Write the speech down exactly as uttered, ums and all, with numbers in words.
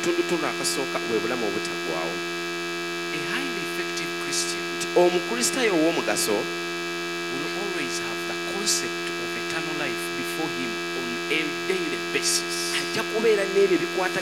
akatundutundu akasooka bwe bulamu obutaggwaawo. A highly effective Christian Omukristaayo ow'omugaso will always have the concept of eternal life before him on a daily basis. ajja kubeera n'ebyo bikwata